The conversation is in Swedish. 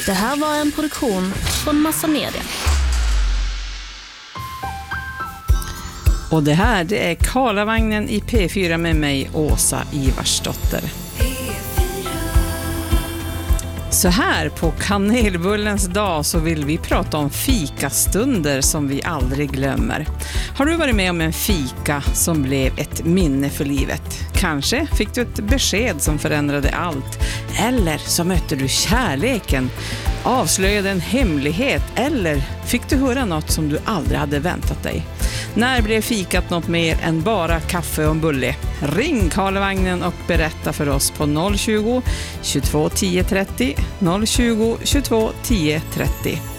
Det här var en produktion från Massa Media. Och det här, det är Karlavagnen i P4 med mig, Åsa Ivarsdotter. Så här på kanelbullens dag så vill vi prata om fikastunder som vi aldrig glömmer. Har du varit med om en fika som blev ett minne för livet? Kanske fick du ett besked som förändrade allt. Eller så mötte du kärleken, avslöjade en hemlighet. Eller fick du höra något som du aldrig hade väntat dig. När blev fikat något mer än bara kaffe och en bulle? Ring Karlavagnen och berätta för oss på 020 22 10 30, 020 22 10 30.